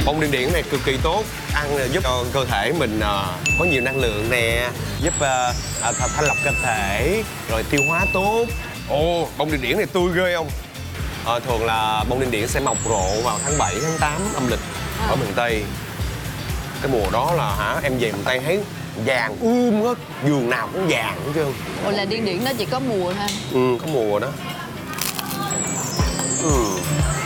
Bông điên điển này cực kỳ tốt, ăn giúp cho cơ thể mình có nhiều năng lượng nè, giúp thanh lọc cơ thể, rồi tiêu hóa tốt. Ồ, bông điên điển này tươi ghê không? Thường là bông điên điển sẽ mọc rộ vào tháng 7, tháng 8 âm lịch ở miền Tây. Cái mùa đó là em về miền Tây thấy vàng hết, vườn nào cũng vàng hết trơn. Ồ, là điên điển nó chỉ có mùa thôi. Có mùa đó.